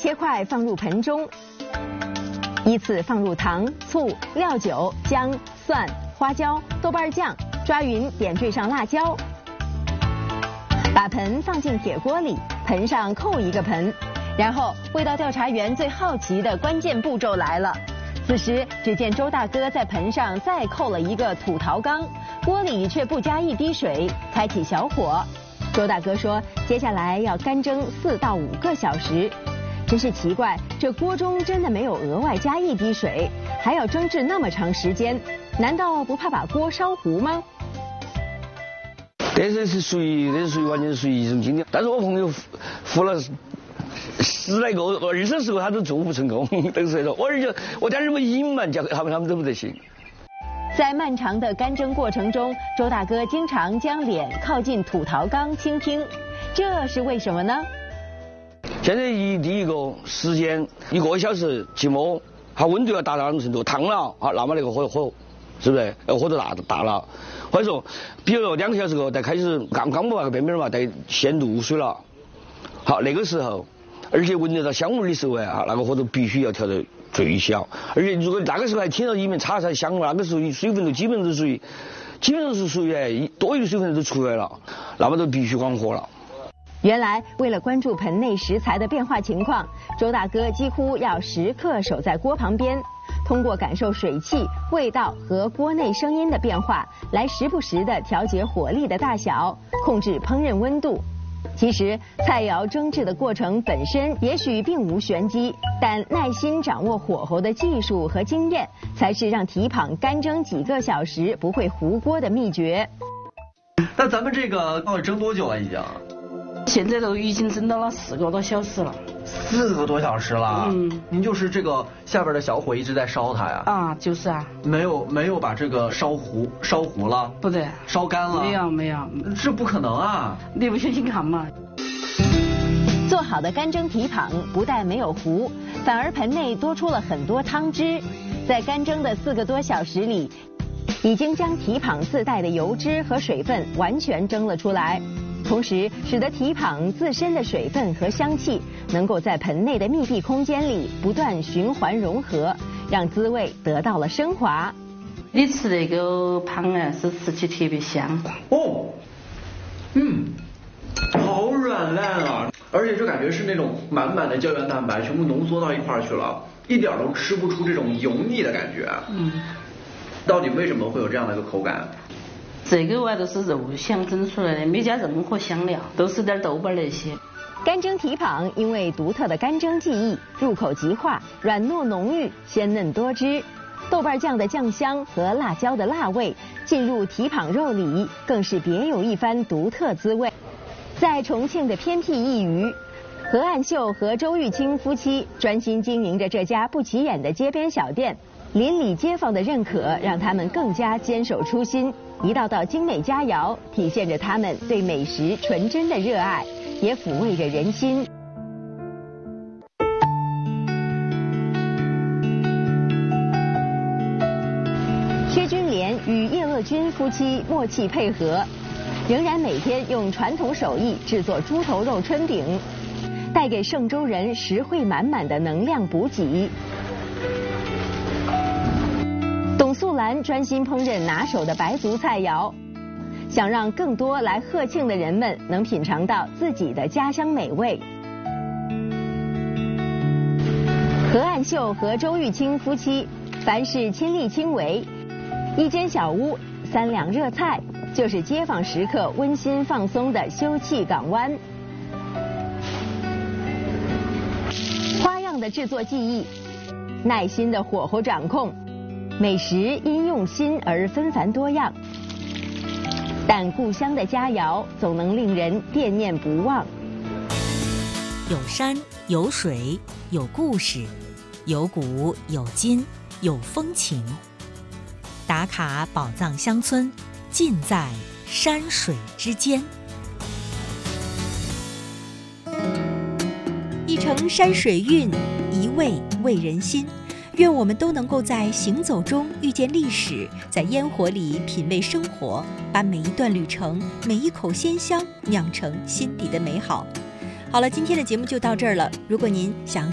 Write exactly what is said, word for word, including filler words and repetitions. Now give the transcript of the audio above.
切块放入盆中，依次放入糖、醋、料酒、姜、蒜、花椒、豆瓣酱，抓匀点缀上辣椒。把盆放进铁锅里，盆上扣一个盆，然后味道调查员最好奇的关键步骤来了。此时，只见周大哥在盆上再扣了一个土陶缸，锅里却不加一滴水，开启小火。周大哥说，接下来要干蒸四到五个小时。真是奇怪，这锅中真的没有额外加一滴水，还要蒸制那么长时间，难道不怕把锅烧糊吗？ 这是是属于，这是属于完全是属于一种经验。但是我朋友服了十来个、二三十个，他都做不成功，都是那种。我而且我点什么隐瞒，叫他们他们都不得行。 在漫长的干蒸过程中，周大哥经常将脸靠近土陶缸倾听，这是为什么呢？ 现在一第一个时间一个小时即墨，它温度要达到那种程度，烫了啊，那么那个火火是不是？呃，火都大大了。或者说，比如说两个小时后，再开始刚刚不那个边边嘛，再先入水了。好，那个时候，而且闻得到香味的时候啊，那个火都必须要调到最小。而且如果那个时候还听到里面插出来香味，那个时候水分都基本上都属于，基本上是属于多余水分都出来了，那么都必须关火了。 原来，为了关注盆内食材的变化情况，周大哥几乎要时刻守在锅旁边，通过感受水汽、味道和锅内声音的变化，来时不时地调节火力的大小，控制烹饪温度。其实，菜肴蒸制的过程本身也许并无玄机，但耐心掌握火候的技术和经验，才是让蹄膀干蒸几个小时不会糊锅的秘诀。 那咱们这个要蒸多久了已经？ 现在都已经蒸到了四个多小时了。 四个多小时了。嗯，您就是这个下边的小火一直在烧它呀？ 啊，就是啊。 没有没有把这个烧糊烧糊了？ 不对。 烧干了？ 没有没有。 这不可能啊！ 你不相信看嘛？ 做好的干蒸蹄膀不但没有糊，反而盆内多出了很多汤汁。在干蒸的四个多小时里，已经将蹄膀自带的油脂和水分完全蒸了出来。同时，使得蹄膀自身的水分和香气能够在盆内的密闭空间里不断循环融合，让滋味得到了升华。 你吃那个膀啊，是吃起特别香。 哦，嗯，好软烂啊！而且就感觉是那种满满的胶原蛋白全部浓缩到一块儿去了，一点都吃不出这种油腻的感觉。嗯，到底为什么会有这样的一个口感？ 这个啊都是肉香蒸出来的，没加任何香料，都是点豆瓣那些。 干蒸蹄膀因为独特的干蒸技艺，入口即化，软糯浓郁，鲜嫩多汁。豆瓣酱的酱香和辣椒的辣味进入蹄膀肉里，更是别有一番独特滋味。在重庆的偏僻一隅，何岸秀和周玉清夫妻专心经营着这家不起眼的街边小店。邻里街坊的认可让他们更加坚守初心，一道道精美佳肴体现着他们对美食纯真的热爱，也抚慰着人心。薛君莲与叶乐军夫妻默契配合，仍然每天用传统手艺制作猪头肉春饼，带给嵊州人实惠满满的能量补给。董素兰专心烹饪拿手的白族菜肴，想让更多来贺庆的人们能品尝到自己的家乡美味。何岸秀和周玉清夫妻凡事亲力亲为，一间小屋，三两热菜，就是街坊食客温馨放松的休憩港湾。花样的制作技艺，耐心的火候掌控。美食因用心而纷繁多样，但故乡的佳肴总能令人念念不忘。 有山有水有故事，有古有今有风情。打卡宝藏乡村，尽在山水之间。一程山水韵，一味味人心。愿我们都能够在行走中遇见历史，在烟火里品味生活，把每一段旅程、每一口鲜香酿成心底的美好。好了，今天的节目就到这儿了。如果您想